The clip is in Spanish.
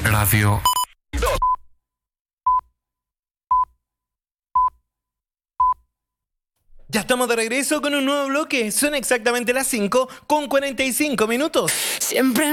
Radio. Ya estamos de regreso con un nuevo bloque. Son exactamente las 5:45. Siempre